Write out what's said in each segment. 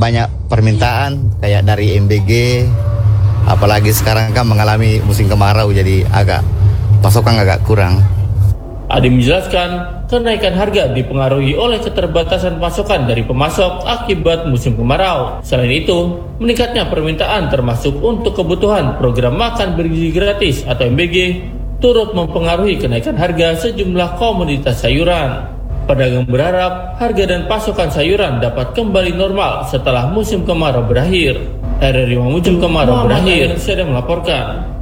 banyak permintaan kayak dari MBG, apalagi sekarang kan mengalami musim kemarau jadi pasokan agak kurang. Adi menjelaskan, kenaikan harga dipengaruhi oleh keterbatasan pasokan dari pemasok akibat musim kemarau. Selain itu, meningkatnya permintaan termasuk untuk kebutuhan program makan bergizi gratis atau MBG turut mempengaruhi kenaikan harga sejumlah komoditas sayuran. Pedagang berharap harga dan pasokan sayuran dapat kembali normal setelah musim kemarau berakhir. RRI musim kemarau berakhir, saya melaporkan.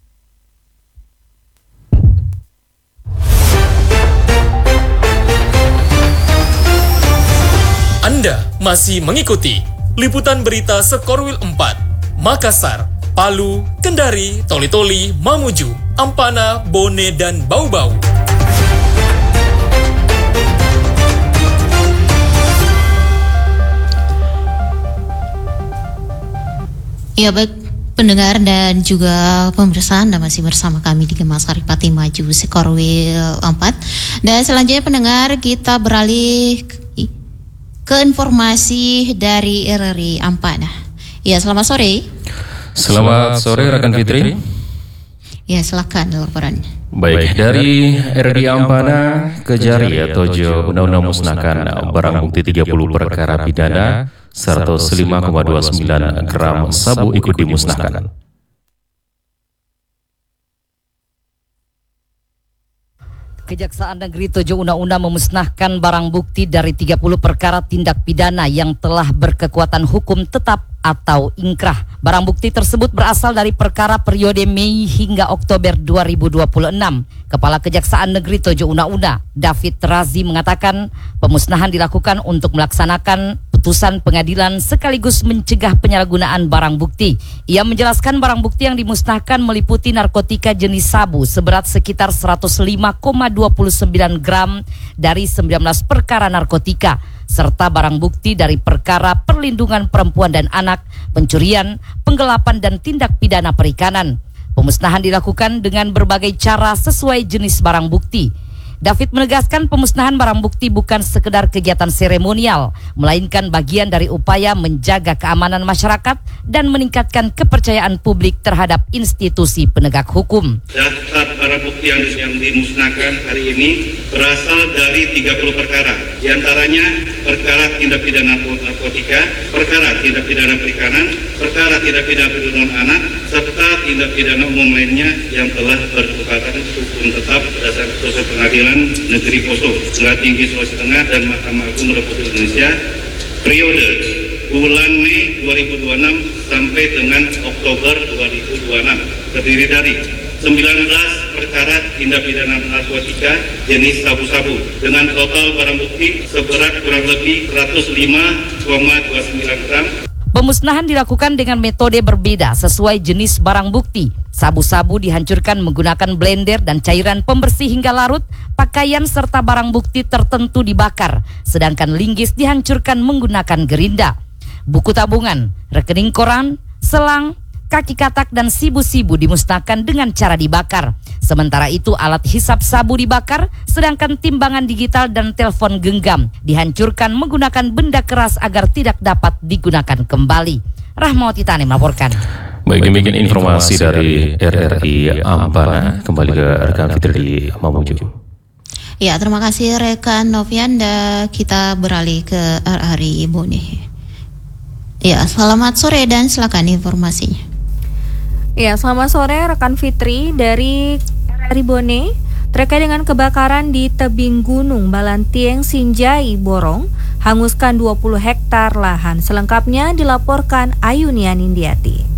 Anda masih mengikuti liputan berita Sekorwil 4, Makassar, Palu, Kendari, Toli-Toli, Mamuju, Ampana, Bone, dan Bau-Bau. Ya baik pendengar dan juga pemirsa, Anda masih bersama kami di Gemas Saripati Maju Sekorwil 4. Dan selanjutnya pendengar, kita beralih ke informasi dari RRI Ampana. Ya, selamat sore. Selamat sore rekan Fitri. Ya, silakan laporannya. Baik, dari RRI Ampana, Kejari Tojo undang-undang musnahkan barang bukti 30 perkara pidana, 105,29 gram sabu ikut dimusnahkan. Kejaksaan Negeri Tojo Una-Una memusnahkan barang bukti dari 30 perkara tindak pidana yang telah berkekuatan hukum tetap atau ingkrah. Barang bukti tersebut berasal dari perkara periode Mei hingga Oktober 2026. Kepala Kejaksaan Negeri Tojo Una-Una, David Razi, mengatakan pemusnahan dilakukan untuk melaksanakan putusan pengadilan sekaligus mencegah penyalahgunaan barang bukti. Ia menjelaskan barang bukti yang dimusnahkan meliputi narkotika jenis sabu seberat sekitar 105,29 gram dari 19 perkara narkotika, serta barang bukti dari perkara perlindungan perempuan dan anak, pencurian, penggelapan, dan tindak pidana perikanan. Pemusnahan dilakukan dengan berbagai cara sesuai jenis barang bukti. David menegaskan pemusnahan barang bukti bukan sekedar kegiatan seremonial, melainkan bagian dari upaya menjaga keamanan masyarakat dan meningkatkan kepercayaan publik terhadap institusi penegak hukum. Daftar barang bukti yang dimusnahkan hari ini berasal dari 30 perkara, di antaranya perkara tindak pidana narkotika, perkara tindak pidana perikanan, perkara tindak pidana perlindungan anak, serta tindak pidana umum lainnya yang telah berkekuatan hukum tetap berdasarkan putusan pengadilan Negeri Poso, Pengadilan Tinggi Sulawesi Tengah, dan Mahkamah Agung Republik Indonesia periode bulan Mei 2026 sampai dengan Oktober 2026, terdiri dari 19 perkara tindak pidana narkotika jenis sabu-sabu dengan total barang bukti seberat kurang lebih 105,29 gram. Pemusnahan dilakukan dengan metode berbeda sesuai jenis barang bukti. Sabu-sabu dihancurkan menggunakan blender dan cairan pembersih hingga larut, pakaian serta barang bukti tertentu dibakar, sedangkan linggis dihancurkan menggunakan gerinda. Buku tabungan, rekening koran, selang, kaki katak, dan sibu-sibu dimusnahkan dengan cara dibakar. Sementara itu alat hisap sabu dibakar, sedangkan timbangan digital dan telepon genggam dihancurkan menggunakan benda keras agar tidak dapat digunakan kembali. Rahmawati Tani melaporkan. Baik, demikian informasi dari RRI Ampana. Kembali ke rekan Fitri di Mamuju. Ya, terima kasih rekan Novian. Kita beralih ke RRI Bone. Ya, selamat sore dan silakan informasinya. Ya, selamat sore rekan Fitri dari RRI Bone. Terkait dengan kebakaran di tebing Gunung Balantieng, Sinjai, Borong, hanguskan 20 hektar lahan. Selengkapnya dilaporkan Ayunian Indiati.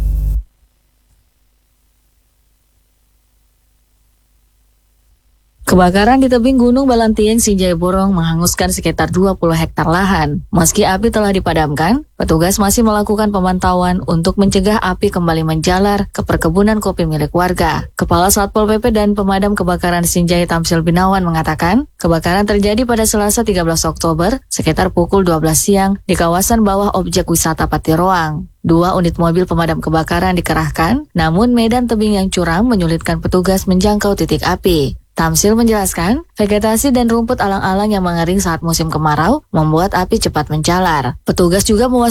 Kebakaran di tebing Gunung Balantieng, Sinjai, Borong menghanguskan sekitar 20 hektar lahan. Meski api telah dipadamkan, petugas masih melakukan pemantauan untuk mencegah api kembali menjalar ke perkebunan kopi milik warga. Kepala Satpol PP dan Pemadam Kebakaran Sinjai, Tamsil Binawan, mengatakan kebakaran terjadi pada Selasa 13 Oktober sekitar pukul 12 siang di kawasan bawah objek wisata Patiroang. 2 unit mobil pemadam kebakaran dikerahkan, namun medan tebing yang curam menyulitkan petugas menjangkau titik api. Tamsil menjelaskan, vegetasi dan rumput alang-alang yang mengering saat musim kemarau membuat api cepat menjalar. Petugas juga